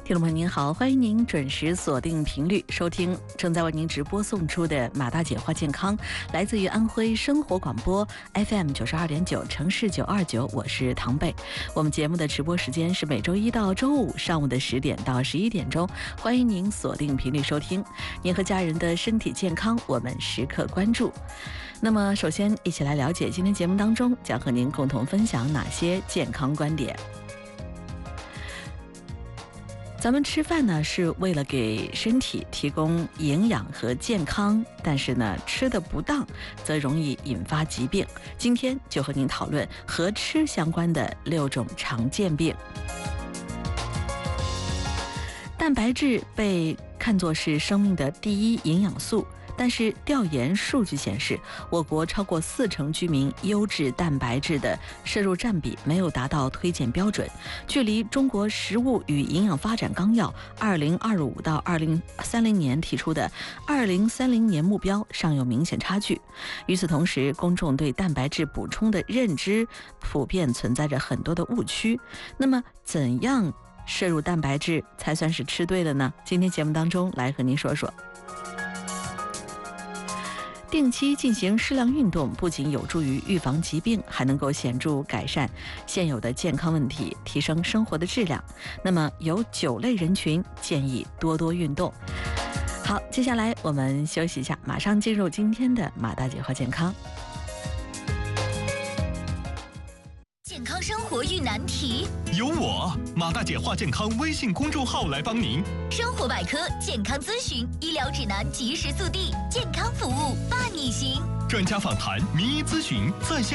听众朋友您好，欢迎您准时锁定频率收听正在为您直播送出的马大姐话健康，来自于安徽生活广播 FM 92.9城市929，我是唐贝。我们节目的直播时间是每周一到周五上午的10点到11点钟，欢迎您锁定频率收听。您和家人的身体健康，我们时刻关注。那么首先一起来了解今天节目当中将和您共同分享哪些健康观点。咱们吃饭呢是为了给身体提供营养和健康，但是呢吃得不当则容易引发疾病。今天就和您讨论和吃相关的6种常见病。蛋白质被看作是生命的第一营养素，但是调研数据显示，我国超过40%居民优质蛋白质的摄入占比没有达到推荐标准，距离中国食物与营养发展纲要2025到2030年提出的2030年目标尚有明显差距。与此同时，公众对蛋白质补充的认知普遍存在着很多的误区。那么怎样摄入蛋白质才算是吃对了呢？今天节目当中来和您说说。定期进行适量运动，不仅有助于预防疾病，还能够显著改善现有的健康问题，提升生活的质量。那么有9类人群建议多多运动。好，接下来我们休息一下，马上进入今天的马大姐话健康。 健康生活遇难题， 有我马大姐话健康微信公众号来帮您。 生活百科、健康咨询、医疗指南及时速递，健康服务伴你行。 专家访谈、名医咨询，在线